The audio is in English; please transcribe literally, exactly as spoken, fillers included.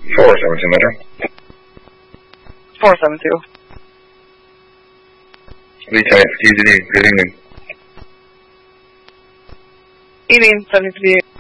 four seven two, Metro. four seven two. Lee Type, G Z D, good evening. Evening, seventy-three.